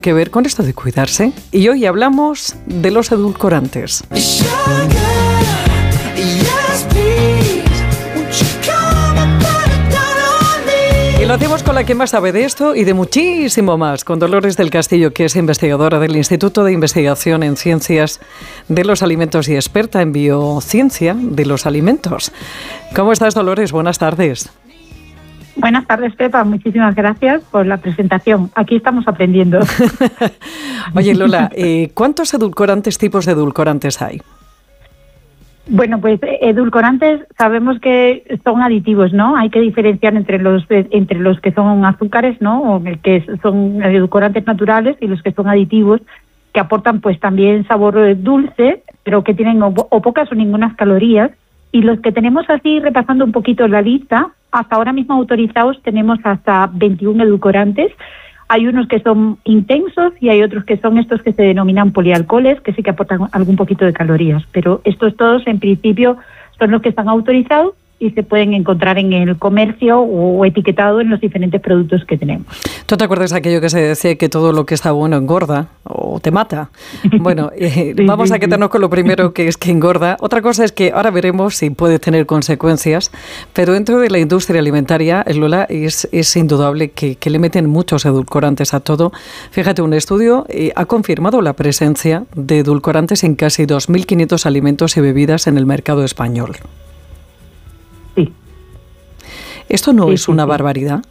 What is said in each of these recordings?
Que ver con esto de cuidarse. Y hoy hablamos de los edulcorantes. Y lo hacemos con la que más sabe de esto y de muchísimo más, con Dolores del Castillo, que es investigadora del Instituto de Investigación en Ciencias de los Alimentos y experta en biociencia de los alimentos. ¿Cómo estás, Dolores? Buenas tardes. Buenas tardes, Pepa. Muchísimas gracias por la presentación. Aquí estamos aprendiendo. Oye, Lola, ¿cuántos tipos de edulcorantes hay? Bueno, pues edulcorantes sabemos que son aditivos, ¿no? Hay que diferenciar entre los que son azúcares, ¿no? O que son edulcorantes naturales y los que son aditivos, que aportan pues también sabor dulce, pero que tienen o pocas o ninguna calorías. Y los que tenemos así, repasando un poquito la lista, hasta ahora mismo autorizados tenemos hasta 21 edulcorantes. Hay unos que son intensos y hay otros que son estos que se denominan polialcoholes, que sí que aportan algún poquito de calorías. Pero estos todos, en principio, son los que están autorizados y se pueden encontrar en el comercio o etiquetado en los diferentes productos que tenemos. ¿Tú te acuerdas de aquello que se decía que todo lo que está bueno engorda o te mata? Bueno, vamos a quedarnos con lo primero, que es que engorda. Otra cosa es que ahora veremos si puede tener consecuencias, pero dentro de la industria alimentaria, Lola, es indudable que le meten muchos edulcorantes a todo. Fíjate, un estudio ha confirmado la presencia de edulcorantes en casi 2.500 alimentos y bebidas en el mercado español. Sí. ¿Esto no es una barbaridad?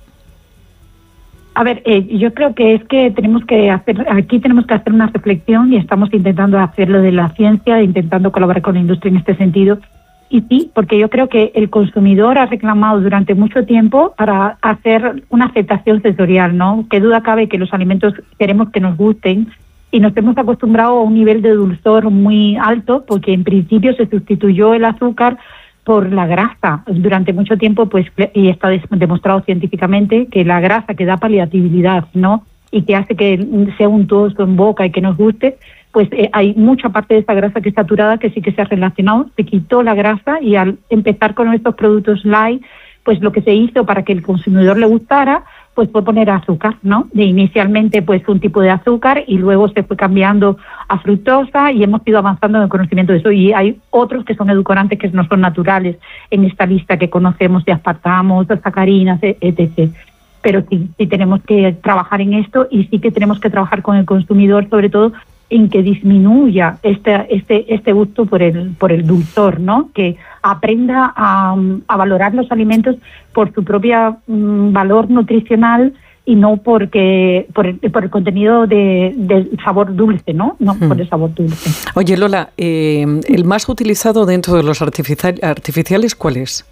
A ver, yo creo que es que tenemos que hacer una reflexión y estamos intentando hacerlo de la ciencia, intentando colaborar con la industria en este sentido. Y sí, porque yo creo que el consumidor ha reclamado durante mucho tiempo para hacer una aceptación sensorial, ¿no? Qué duda cabe que los alimentos queremos que nos gusten y nos hemos acostumbrado a un nivel de dulzor muy alto, porque en principio se sustituyó el azúcar por la grasa. Durante mucho tiempo, pues, y está demostrado científicamente que la grasa que da paliatividad, ¿no? Y que hace que sea untuoso en boca y que nos guste, pues hay mucha parte de esa grasa que es saturada que sí que se ha relacionado. Se quitó la grasa y al empezar con estos productos light, pues lo que se hizo para que el consumidor le gustara, pues fue poner azúcar, ¿no? Inicialmente pues un tipo de azúcar y luego se fue cambiando a fructosa y hemos ido avanzando en el conocimiento de eso. Y hay otros que son edulcorantes que no son naturales en esta lista que conocemos de aspartamo, de sacarinas, etc. Pero sí tenemos que trabajar en esto y sí que tenemos que trabajar con el consumidor, sobre todo en que disminuya este gusto por el dulzor, ¿no? Que aprenda a valorar los alimentos por su propia valor nutricional y no por el contenido de sabor dulce, ¿no? No por el sabor dulce. Oye, Lola, ¿el más utilizado dentro de los artificiales cuál es?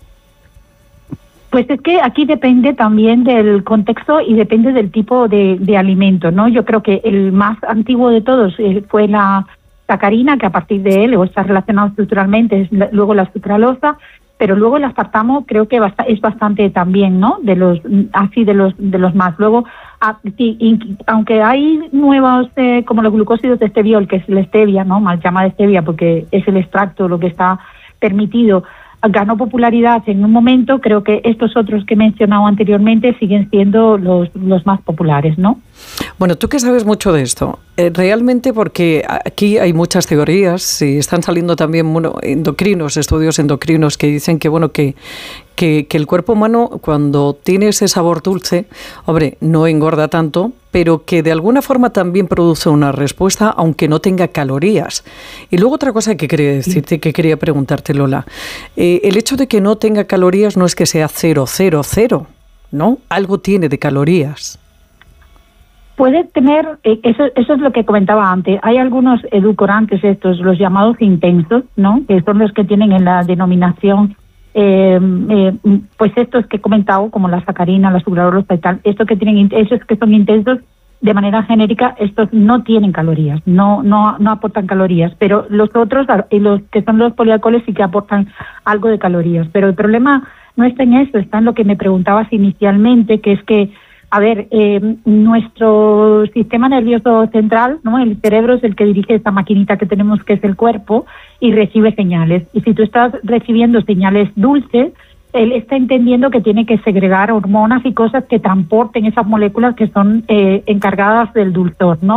Pues es que aquí depende también del contexto y depende del tipo de alimento, ¿no? Yo creo que el más antiguo de todos fue la sacarina, que a partir de él, o está relacionado estructuralmente, es luego la sucralosa, pero luego el aspartamo creo que es bastante también, ¿no? De los más. Luego, aunque hay nuevos, como los glucósidos de steviol, que es la stevia, ¿no? Mal llamada stevia porque es el extracto lo que está permitido, ganó popularidad en un momento. Creo que estos otros que he mencionado anteriormente siguen siendo los más populares, ¿no? Bueno, tú que sabes mucho de esto, realmente, porque aquí hay muchas teorías y están saliendo también estudios endocrinos que dicen que el cuerpo humano, cuando tiene ese sabor dulce, hombre, no engorda tanto, pero que de alguna forma también produce una respuesta, aunque no tenga calorías. Y luego otra cosa que quería decirte, que quería preguntarte, Lola, el hecho de que no tenga calorías no es que sea 0, 0, 0, ¿no? Algo tiene de calorías. Puede tener, eso es lo que comentaba antes, hay algunos edulcorantes estos, los llamados intensos, ¿no? Que son los que tienen en la denominación, pues estos que he comentado, como la sacarina, la sucralosa y tal, esos que son intensos, de manera genérica, estos no tienen calorías, no aportan calorías, pero los otros, los que son los polialcoholes, sí que aportan algo de calorías. Pero el problema no está en eso, está en lo que me preguntabas inicialmente, que es que, a ver, nuestro sistema nervioso central, ¿no? El cerebro es el que dirige esta maquinita que tenemos, que es el cuerpo, y recibe señales. Y si tú estás recibiendo señales dulces, él está entendiendo que tiene que segregar hormonas y cosas que transporten esas moléculas que son encargadas del dulzor, ¿no?